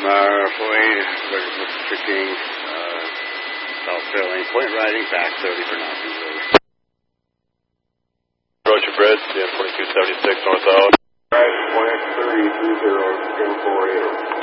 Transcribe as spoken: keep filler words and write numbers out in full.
Mara Floyd, Mister King, uh, South Fairlane, point riding, back thirty for Knoxville Road. Roger Bridge, twenty-two seventy-six north out. Right, point thirty two zero, ten four eight.